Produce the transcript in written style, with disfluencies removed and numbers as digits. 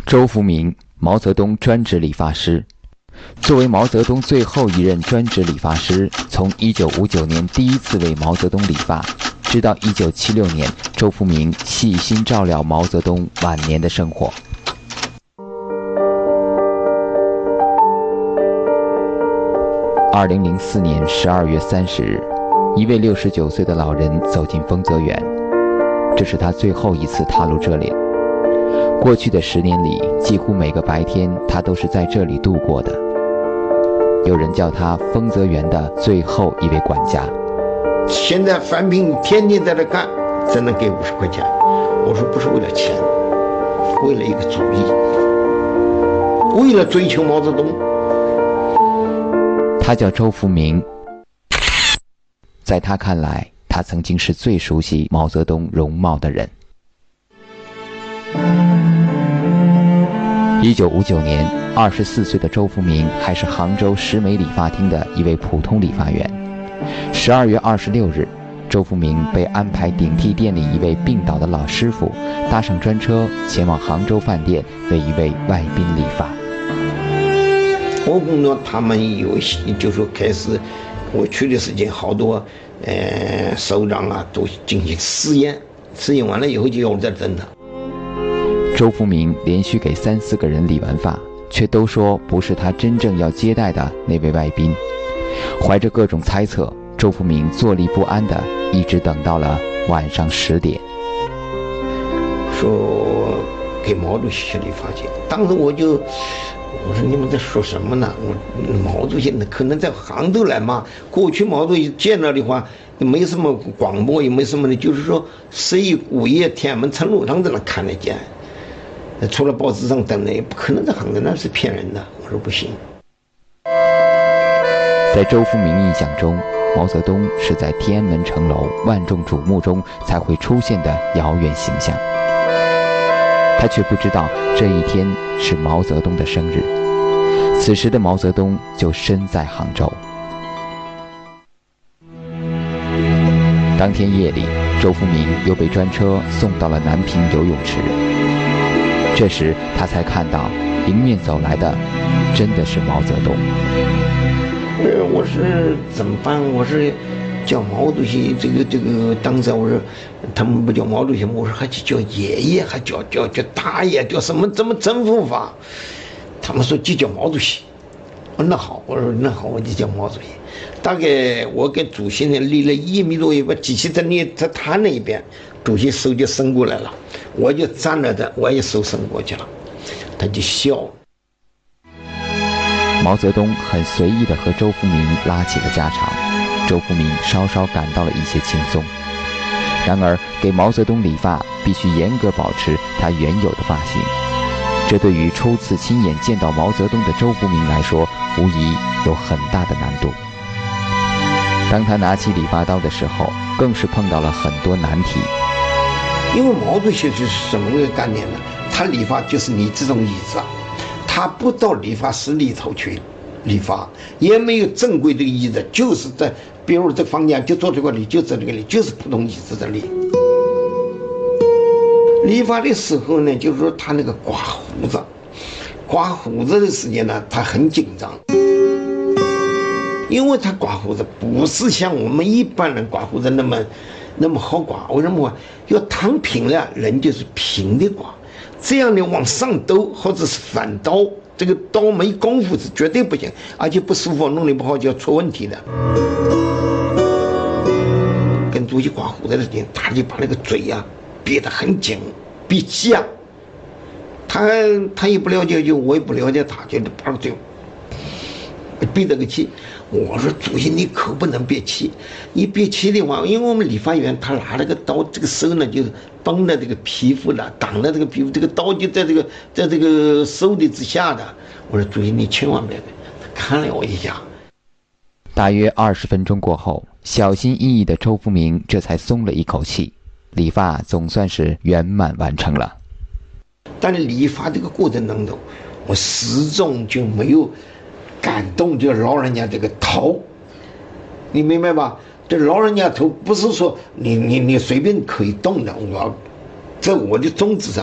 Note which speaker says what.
Speaker 1: 周福明，毛泽东专职理发师。作为毛泽东最后一任专职理发师，从1959年第一次为毛泽东理发，直到1976年，周福明细心照料毛泽东晚年的生活。2004年12月30日，一位69岁的老人走进丰泽园，这是他最后一次踏入这里。过去的10年里，几乎每个白天他都是在这里度过的。有人叫他丰泽园的最后一位管家。
Speaker 2: 现在范平天天在那干，只能给50块钱。我说不是为了钱，为了一个主义，为了追求毛泽东。
Speaker 1: 他叫周福明，在他看来，他曾经是最熟悉毛泽东容貌的人。1959年，24岁的周福明还是杭州石梅理发厅的一位普通理发员。12月26日，周福明被安排顶替店里一位病倒的老师傅，搭上专车前往杭州饭店为一位外宾理发。
Speaker 2: 我工作他们就说开始，我去的时间好多，首长啊都进行试验完了以后就要我在等他。
Speaker 1: 周福明连续给3、4个人理完发，却都说不是他真正要接待的那位外宾。怀着各种猜测，周福明坐立不安地一直等到了晚上10点。
Speaker 2: 说给毛主席理发去，当时我说你们在说什么呢？毛主席可能在杭州来嘛？过去毛主席见了的话，没什么广播，也没什么的，就是说11午夜天安门城楼上在那看得见。除了报纸上登的，也不可能在杭州，那是骗人的。我说不行。
Speaker 1: 在周福明印象中，毛泽东是在天安门城楼万众瞩目中才会出现的遥远形象。他却不知道这一天是毛泽东的生日。此时的毛泽东就身在杭州。当天夜里，周福明又被专车送到了南平游泳池。这时他才看到迎面走来的真的是毛泽东。
Speaker 2: 我是怎么办？我是叫毛主席，这个当时我说他们不叫毛主席，我说还叫爷爷，还叫大爷，叫什么怎么称呼法？他们说就叫毛主席。那好，我说那好，我就叫毛主席。大概我跟主席呢离了1米多，把机器在他那一边，主席手就伸过来了，我就站着的，我也手伸过去了，他就笑了。
Speaker 1: 毛泽东很随意地和周福明拉起了家常，周福明稍稍感到了一些轻松。然而，给毛泽东理发必须严格保持他原有的发型，这对于初次亲眼见到毛泽东的周福明来说，无疑有很大的难度。当他拿起理发刀的时候，更是碰到了很多难题。
Speaker 2: 因为毛主席是什么个概念呢？他理发就是你这种椅子，他不到理发室里头去理发，也没有正规的椅子，就是在比如这房间就坐这个里，就在这个里，就是普通椅子这里。理发的时候呢，就是说他那个刮胡子的时间呢，他很紧张。因为他刮胡子不是像我们一般人刮胡子那么好刮，为什么要躺平了，人就是平的刮，这样的往上兜或者是反刀，这个刀没功夫是绝对不行，而且不舒服，弄得不好就要出问题的。跟主席刮胡子的时间，他就把那个嘴啊憋得很紧，闭气啊，他也不了解，就我也不了解他，就把嘴闭着个气。我说主席，你可不能憋气，你憋气的话，因为我们理发员他拿了个刀，这个手呢就是绷着这个皮肤了，挡了这个皮肤，这个刀就在这个手的之下的。我说主席，你千万别，他看了我一下。
Speaker 1: 大约20分钟过后，小心翼翼的周福明这才松了一口气，理发总算是圆满完成了。
Speaker 2: 但是理发这个过程当中，我始终就没有感动就老人家这个头，你明白吧？这老人家头不是说你随便可以动的，我的宗旨上。